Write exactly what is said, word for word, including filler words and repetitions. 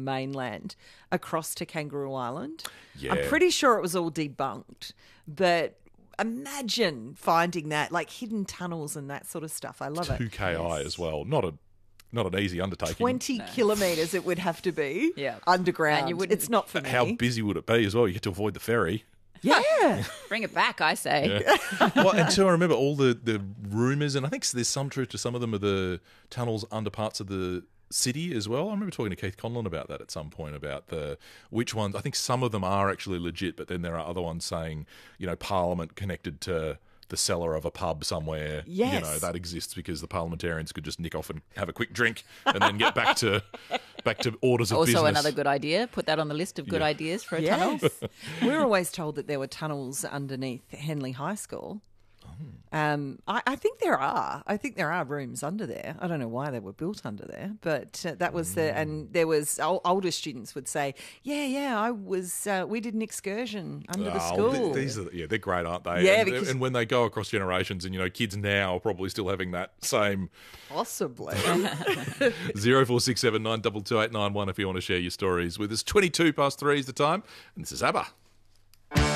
mainland across to Kangaroo Island. Yeah. I'm pretty sure it was all debunked, but imagine finding that, like hidden tunnels and that sort of stuff. I love two it. K I as well. Not a not an easy undertaking. twenty kilometres it would have to be Yeah. underground. And you wouldn't- It's not for me. How busy would it be as well? You get to avoid the ferry. Yeah. Bring it back, I say. Well, until I remember all the, the rumours, and I think there's some truth to some of them, of the tunnels under parts of the city as well. I remember talking to Keith Conlon about that at some point, about the which ones. I think some of them are actually legit, but then there are other ones saying, you know, Parliament connected to the cellar of a pub somewhere. Yes. You know, that exists because the parliamentarians could just nick off and have a quick drink and then get back to back to orders of Also business. another good idea. Put that on the list of good Yeah. ideas for a tunnel. Yes. We were always told that there were tunnels underneath Henley High School. Um, I, I think there are. I think there are rooms under there. I don't know why they were built under there, but uh, that was the. And there was ol- older students would say, "Yeah, yeah, I was. Uh, we did an excursion under the Oh, school." th- these are yeah, they're great, aren't they? Yeah, and, because- and when they go across generations, and you know, kids now are probably still having that same Possibly. zero four six seven nine two two eight nine one if you want to share your stories with us. Twenty two past three is the time, and this is ABBA.